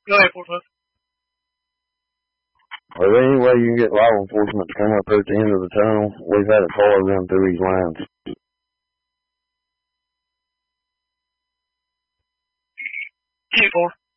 Go ahead, Forklift. Is there any way you can get law enforcement to come up here at the end of the tunnel? We've had a car run through these lines. G4.